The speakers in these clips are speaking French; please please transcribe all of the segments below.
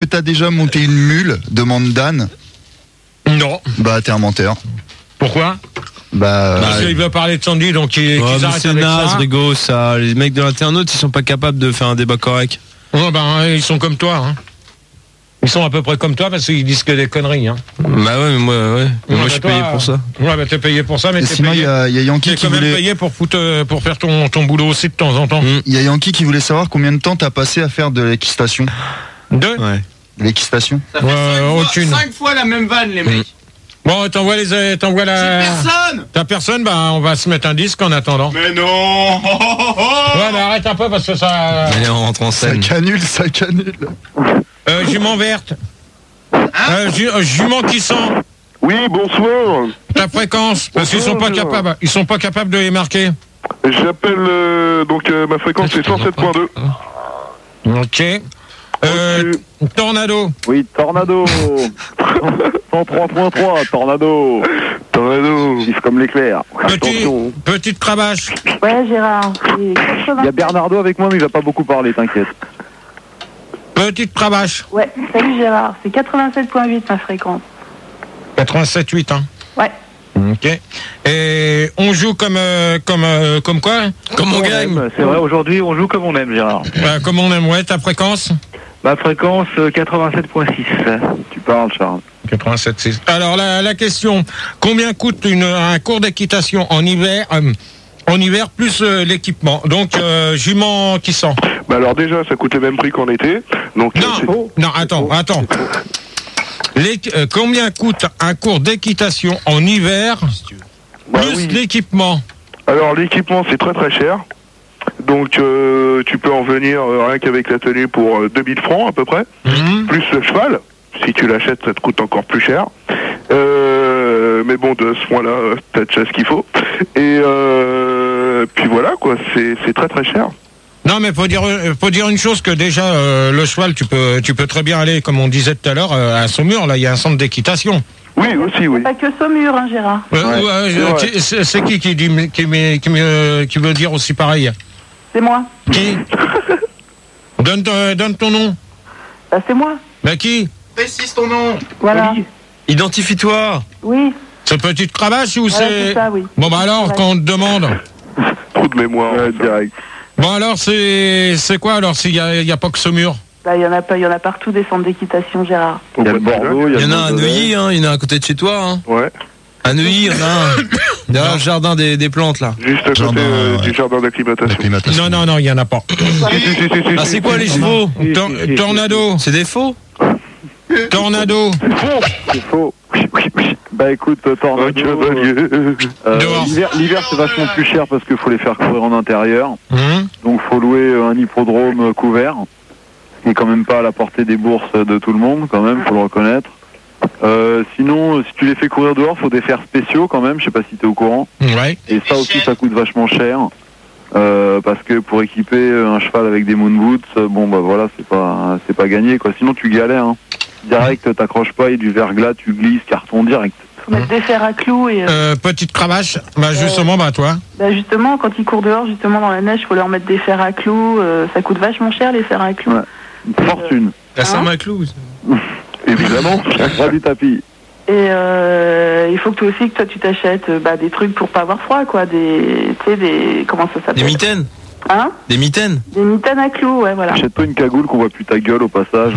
t'as déjà monté une mule? Demande Dan. Non. Bah, t'es un menteur. Pourquoi? Parce qu'il veut parler de Sandy, donc qu'ils arrêtent c'est avec naze, ça. Rigo, ça. Les mecs de l'internaute, ils sont pas capables de faire un débat correct. Oh, ils sont comme toi. Hein. Ils sont à peu près comme toi parce qu'ils disent que des conneries. Hein. Bah ouais, mais moi, je suis payé pour ça. Ouais, bah t'es payé pour ça, mais Et t'es sinon, il payé. y a Yankee T'es qui quand même voulait. payé pour faire ton boulot aussi de temps en temps. Il y a Yankee qui voulait savoir combien de temps t'as passé à faire de l'équistation. Ouais. L'équistation. Ça fait aucune. 5 fois la même vanne, les mecs. Bon, t'envoies la. J'ai personne. T'as personne, on va se mettre un disque en attendant. Mais non. Ouais, mais arrête un peu parce que ça. Allez, on rentre en Ça scène. canule. Jument verte. Jument qui sent. Oui, bonsoir. Ta fréquence, parce qu'ils sont pas capables. Ils sont pas capables de les marquer. J'appelle ma fréquence c'est 107.2. Ok. Tornado. Oui, Tornado. 103.3, Tornado. Tornado. Vif comme l'éclair. Attention. Petite cravache. Ouais, Gérard. Il y a Bernardo avec moi, mais il va pas beaucoup parler, t'inquiète. Petite cravache. Ouais, salut Gérard. C'est 87.8 ma fréquence. 87.8, hein. Ouais. Ok. Et on joue comme quoi? Comme on gagne. C'est vrai, aujourd'hui, on joue comme on aime, Gérard. Comme on aime, ouais, ta fréquence? Ma fréquence, 87.6. Tu parles, Charles. 87.6. Alors, la question, combien coûte un cours d'équitation en hiver plus l'équipement? Donc, jument qui sent. Bah alors déjà, ça coûte le même prix qu'en été. Donc Non, attends. Combien coûte un cours d'équitation en hiver plus l'équipement? Alors l'équipement, c'est très très cher. Donc tu peux en venir rien qu'avec la tenue pour 2000 francs à peu près. Plus le cheval. Si tu l'achètes, ça te coûte encore plus cher. Mais bon, de ce point-là, t'as déjà ce qu'il faut. Et puis voilà, quoi, c'est très très cher. Non, mais faut dire une chose, que déjà le cheval, tu peux très bien aller, comme on disait tout à l'heure, à Saumur. Là, il y a un centre d'équitation. Oui, aussi, oui. Pas que Saumur, hein, Gérard. C'est qui veut dire aussi pareil? C'est moi. Qui? Donne ton nom. Bah, c'est moi. Bah qui? Précise ton nom. Voilà. Oui. Identifie-toi. Oui. C'est petite cravache ou Voilà, c'est... c'est ça, oui. Bon, bah alors, quand on te demande... Trop de mémoire. Direct. Bon, alors, c'est quoi, alors, s'il y a pas que Saumur? Bah, il y en a partout des centres d'équitation, Gérard. Il y a le Bordeaux, Il y en a un à Neuilly, hein. Il y en a un à côté de chez toi, hein. Ouais. À Neuilly, il y en a un. Derrière le jardin des plantes, là. Juste à côté du jardin d'acclimatation. Non, il y en a pas. Ah, c'est quoi les chevaux? Tornado. C'est des faux? Tornado. C'est faux. Bah écoute, Tornado. L'hiver c'est vachement plus cher parce qu'il faut les faire courir en intérieur. Donc faut louer un hippodrome couvert, ce qui est quand même pas à la portée des bourses de tout le monde, quand même, faut le reconnaître. Sinon, si tu les fais courir dehors, faut des fers spéciaux quand même, je sais pas si t'es au courant. Ouais. Et ça aussi, ça coûte vachement cher. Parce que pour équiper un cheval avec des moon boots, bon bah voilà, c'est pas gagné quoi. Sinon tu galères, hein. Direct, t'accroches pas, il y a du verglas, tu glisses, carton direct. Faut mettre des fers à clous et... Petite cravache. Bah justement, toi. Bah justement, quand ils courent dehors, justement dans la neige, faut leur mettre des fers à clous. Ça coûte vachement cher les fers à clous. Ouais. Une fortune. La Saint-Maclou. Évidemment. Roi du tapis. Et il faut que toi aussi, tu t'achètes des trucs pour pas avoir froid, quoi. Comment ça s'appelle? Des mitaines. Hein? Des mitaines. Des mitaines à clous, ouais, voilà. Achète-toi une cagoule qu'on voit plus ta gueule au passage.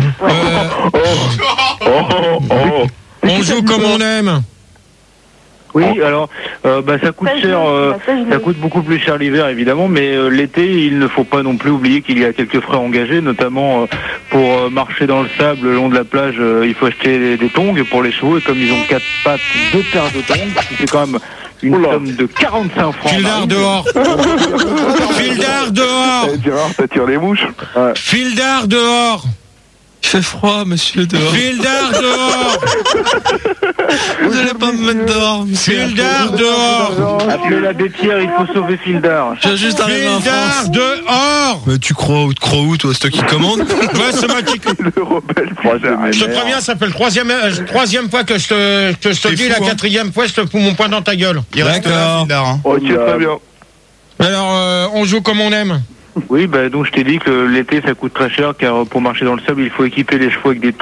On joue comme on aime. Oui, alors ça coûte cher, ça coûte beaucoup plus cher l'hiver évidemment, mais l'été il ne faut pas non plus oublier qu'il y a quelques frais engagés, notamment pour marcher dans le sable le long de la plage, il faut acheter des tongs pour les chevaux, et comme ils ont 4 pattes, 2 paires de tongs, c'est quand même une somme de 45 francs. Fildard dehors. Fildard dehors. Gérard, t'attires les mouches. Fildard dehors. Il fait froid, monsieur, dehors. Fildard dehors. Vous allez pas me mettre dehors, monsieur. Fildard dehors. Appelez l'abbé Pierre, il faut sauver Fildard. J'ai juste arrivé en Fildard France. dehors. Mais tu crois où toi, c'est toi qui commande? Ouais, c'est moi qui... Le rebelle, Je te préviens, ça fait le troisième fois que je te dis, la quatrième fois, je te fous mon poing dans ta gueule. Il reste là, Fildard, hein. Ok, très bien. Alors, on joue comme on aime. Oui, donc je t'ai dit que l'été ça coûte très cher, car pour marcher dans le sable il faut équiper les chevaux avec des